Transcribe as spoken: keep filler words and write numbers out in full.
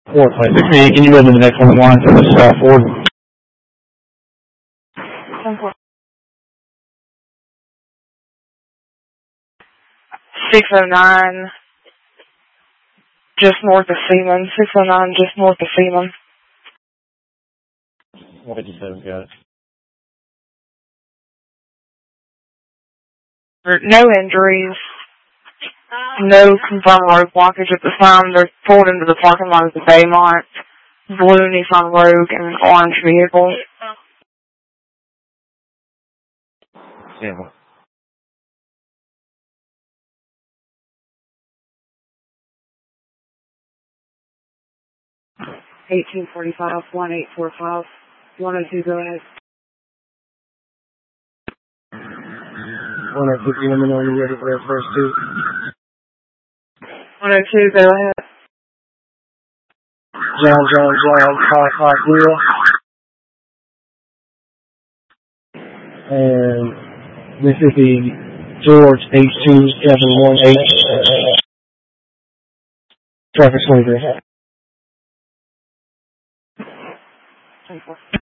Four plate. six eight, can you move to the next one line for this uh, Ford? six oh nine, just north of Seaman. six oh nine, just north of Seaman. one fifty-seven, got it. No injuries. No confirmed road blockage at the time. They're pulled into the parking lot of the Baymont. Blue Nissan Rogue and an orange vehicle. Yeah. eighteen forty-five, one eight four five, one oh two, go ahead. one oh two, let me know when you're ready for that first two. one oh two, go ahead. John, John, John, five, five, zero. And Mississippi, George, eight two seven one eight. Traffic twenty-three. twenty-four.